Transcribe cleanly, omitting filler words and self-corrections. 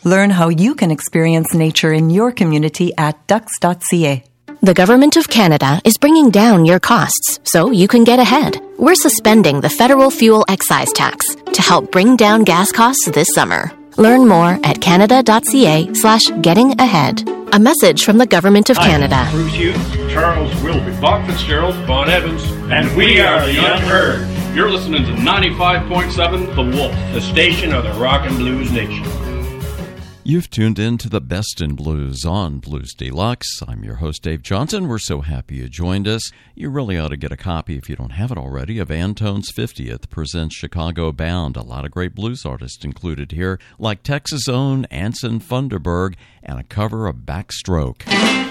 Learn how you can experience nature in your community at ducks.ca. The Government of Canada is bringing down your costs so you can get ahead. We're suspending the federal fuel excise tax to help bring down gas costs this summer. Learn more at canada.ca/getting-ahead. A message from the Government of Canada. Hi, Bruce Hughes, Charles Wilby, Bob Fitzgerald, Bon Evans, and we are the Unheard. You're listening to 95.7 The Wolf, the station of the rock and blues nation. You've tuned in to the Best in Blues on Blues Deluxe. I'm your host, Dave Johnson. We're so happy you joined us. You really ought to get a copy, if you don't have it already, of Antone's 50th Presents Chicago Bound. A lot of great blues artists included here, like Texas' own Anson Funderburg, and a cover of Backstroke.